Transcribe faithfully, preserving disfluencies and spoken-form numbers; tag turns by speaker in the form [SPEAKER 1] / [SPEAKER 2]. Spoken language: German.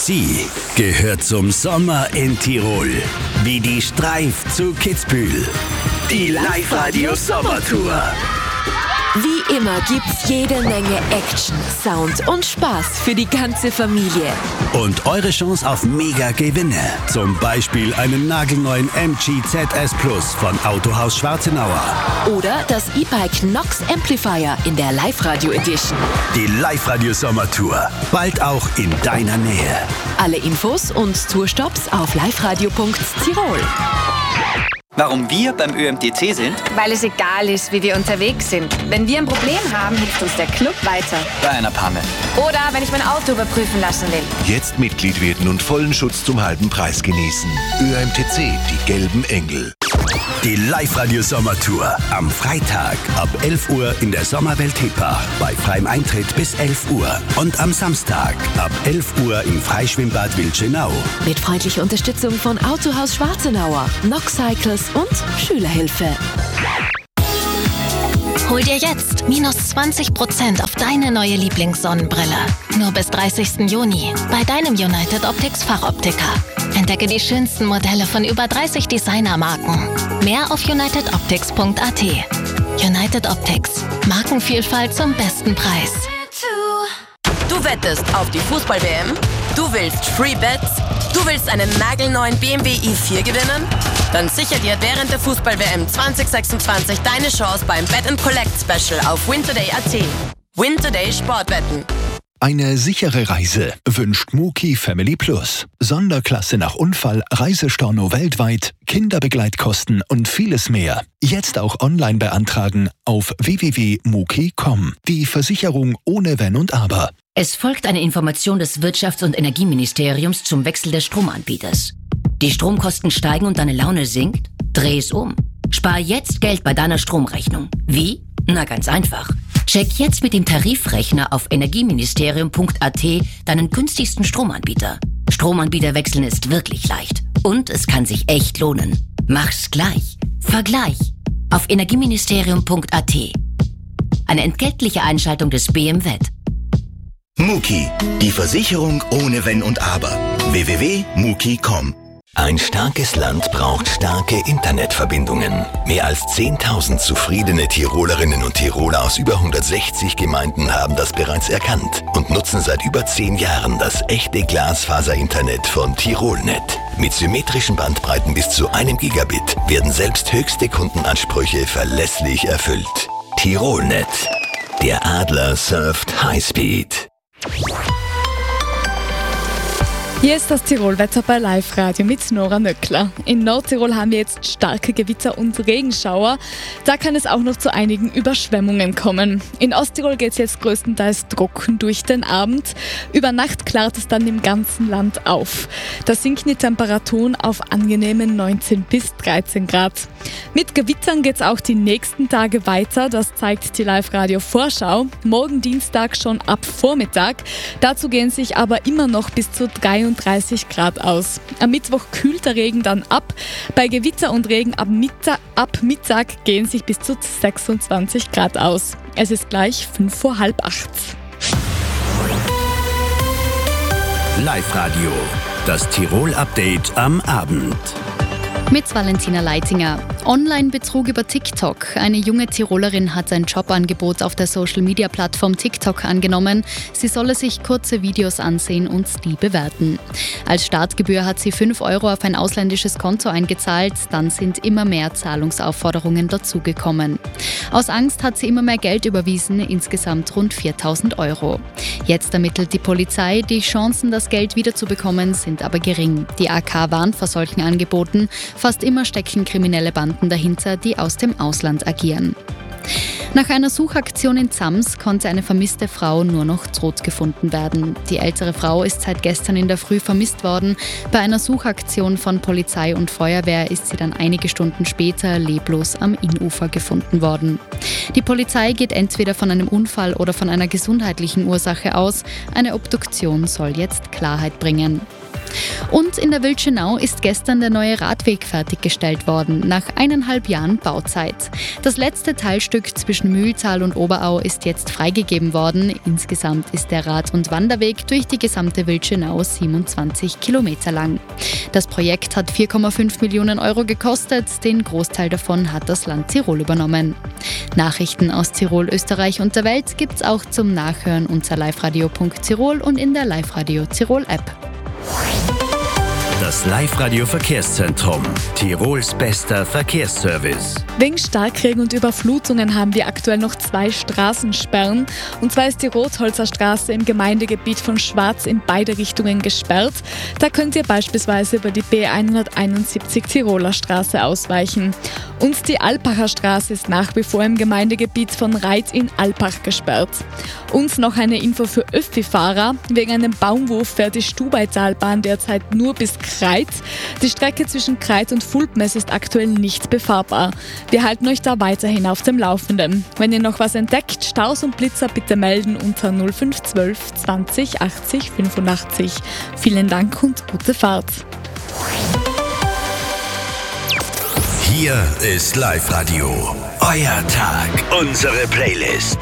[SPEAKER 1] Sie gehört zum Sommer in Tirol. Wie die Streif zu Kitzbühel. Die Live-Radio Sommertour.
[SPEAKER 2] Wie immer gibt's jede Menge Action, Sound und Spaß für die ganze Familie.
[SPEAKER 1] Und eure Chance auf Mega-Gewinne. Zum Beispiel einen nagelneuen M G Z S Plus von Autohaus Schwarzenauer.
[SPEAKER 2] Oder das E-Bike Nox Amplifier in der Live-Radio Edition.
[SPEAKER 1] Die Live-Radio Sommertour. Bald auch in deiner Nähe.
[SPEAKER 2] Alle Infos und Tourstops auf liveradio punkt tirol.
[SPEAKER 3] Warum wir beim Ö M T C sind?
[SPEAKER 4] Weil es egal ist, wie wir unterwegs sind. Wenn wir ein Problem haben, hilft uns der Club weiter.
[SPEAKER 3] Bei einer Panne.
[SPEAKER 4] Oder wenn ich mein Auto überprüfen lassen will.
[SPEAKER 5] Jetzt Mitglied werden und vollen Schutz zum halben Preis genießen. Ö M T C, die gelben Engel.
[SPEAKER 1] Die Live-Radio Sommertour. Am Freitag ab elf Uhr in der Sommerwelt Hepach. Bei freiem Eintritt bis elf Uhr. Und am Samstag ab elf Uhr im Freischwimmbad Wildschönau.
[SPEAKER 2] Mit freundlicher Unterstützung von Autohaus Schwarzenauer, Nox Cycles und Schülerhilfe.
[SPEAKER 6] Hol dir jetzt minus zwanzig Prozent auf deine neue Lieblingssonnenbrille. Nur bis dreißigsten Juni bei deinem United Optics Fachoptiker. Entdecke die schönsten Modelle von über dreißig Designermarken. Mehr auf united optics punkt a t. United Optics. Markenvielfalt zum besten Preis.
[SPEAKER 7] Du wettest auf die Fußball-W M? Du willst Free Bets? Du willst einen nagelneuen B M W i vier gewinnen? Dann sicher dir während der Fußball-W M zwanzig sechsundzwanzig deine Chance beim Bet and Collect Special auf wintoday punkt a t. Wintoday Sportwetten.
[SPEAKER 5] Eine sichere Reise wünscht Muki Family Plus. Sonderklasse nach Unfall, Reisestorno weltweit, Kinderbegleitkosten und vieles mehr. Jetzt auch online beantragen auf w w w punkt muki punkt com. Die Versicherung ohne Wenn und Aber.
[SPEAKER 8] Es folgt eine Information des Wirtschafts- und Energieministeriums zum Wechsel des Stromanbieters. Die Stromkosten steigen und deine Laune sinkt? Dreh es um. Spar jetzt Geld bei deiner Stromrechnung. Wie? Na ganz einfach. Check jetzt mit dem Tarifrechner auf energieministerium punkt a t deinen günstigsten Stromanbieter. Stromanbieter wechseln ist wirklich leicht. Und es kann sich echt lohnen. Mach's gleich. Vergleich. Auf energieministerium punkt a t. Eine entgeltliche Einschaltung des B M W.
[SPEAKER 9] Muki, die Versicherung ohne Wenn und Aber. w w w punkt muki punkt com.
[SPEAKER 10] Ein starkes Land braucht starke Internetverbindungen. Mehr als zehntausend zufriedene Tirolerinnen und Tiroler aus über hundertsechzig Gemeinden haben das bereits erkannt und nutzen seit über zehn Jahren das echte Glasfaser-Internet von Tirolnet. Mit symmetrischen Bandbreiten bis zu einem Gigabit werden selbst höchste Kundenansprüche verlässlich erfüllt. Tirolnet. Der Adler surft Highspeed.
[SPEAKER 11] Hier ist das Tirolwetter bei Live-Radio mit Nora Nöckler. In Nordtirol haben wir jetzt starke Gewitter und Regenschauer. Da kann es auch noch zu einigen Überschwemmungen kommen. In Osttirol geht es jetzt größtenteils trocken durch den Abend. Über Nacht klart es dann im ganzen Land auf. Da sinken die Temperaturen auf angenehme neunzehn bis dreizehn Grad. Mit Gewittern geht es auch die nächsten Tage weiter. Das zeigt die Live-Radio-Vorschau. Morgen Dienstag schon ab Vormittag. Dazu gehen sich aber immer noch bis zu dreiunddreißig Grad aus. Am Mittwoch kühlt der Regen dann ab. Bei Gewitter und Regen ab Mittag, ab Mittag gehen sich bis zu sechsundzwanzig Grad aus. Es ist gleich fünf vor halb acht.
[SPEAKER 1] Live-Radio, das Tirol-Update am Abend.
[SPEAKER 12] Mit Valentina Leitinger. Online-Betrug über TikTok. Eine junge Tirolerin hat ein Jobangebot auf der Social-Media-Plattform TikTok angenommen. Sie solle sich kurze Videos ansehen und die bewerten. Als Startgebühr hat sie fünf Euro auf ein ausländisches Konto eingezahlt. Dann sind immer mehr Zahlungsaufforderungen dazugekommen. Aus Angst hat sie immer mehr Geld überwiesen, insgesamt rund viertausend Euro. Jetzt ermittelt die Polizei. Die Chancen, das Geld wiederzubekommen, sind aber gering. Die A K warnt vor solchen Angeboten. Fast immer stecken kriminelle Banden dahinter, die aus dem Ausland agieren. Nach einer Suchaktion in Zams konnte eine vermisste Frau nur noch tot gefunden werden. Die ältere Frau ist seit gestern in der Früh vermisst worden. Bei einer Suchaktion von Polizei und Feuerwehr ist sie dann einige Stunden später leblos am Innufer gefunden worden. Die Polizei geht entweder von einem Unfall oder von einer gesundheitlichen Ursache aus. Eine Obduktion soll jetzt Klarheit bringen. Und in der Wildschenau ist gestern der neue Radweg fertiggestellt worden, nach eineinhalb Jahren Bauzeit. Das letzte Teilstück zwischen Mühltal und Oberau ist jetzt freigegeben worden. Insgesamt ist der Rad- und Wanderweg durch die gesamte Wildschenau siebenundzwanzig Kilometer lang. Das Projekt hat vier Komma fünf Millionen Euro gekostet, den Großteil davon hat das Land Tirol übernommen. Nachrichten aus Tirol, Österreich und der Welt gibt's auch zum Nachhören unter liveradio punkt tirol und in der Live-Radio Tirol App.
[SPEAKER 1] Das Live-Radio Verkehrszentrum. Tirols bester Verkehrsservice.
[SPEAKER 11] Wegen Starkregen und Überflutungen haben wir aktuell noch zwei Straßensperren. Und zwar ist die Rotholzer Straße im Gemeindegebiet von Schwarz in beide Richtungen gesperrt. Da könnt ihr beispielsweise über die B hunderteinundsiebzig Tiroler Straße ausweichen. Und die Alpacher Straße ist nach wie vor im Gemeindegebiet von Reit in Alpach gesperrt. Und noch eine Info für Öffi-Fahrer. Wegen einem Baumwurf fährt die Stubaitalbahn derzeit nur bis Kreit. Die Strecke zwischen Kreit und Fulpmes ist aktuell nicht befahrbar. Wir halten euch da weiterhin auf dem Laufenden. Wenn ihr noch was entdeckt, Staus und Blitzer bitte melden unter null fünf eins zwei zwanzig achtzig fünfundachtzig. Vielen Dank und gute Fahrt.
[SPEAKER 1] Hier ist Live-Radio. Euer Tag, unsere Playlist.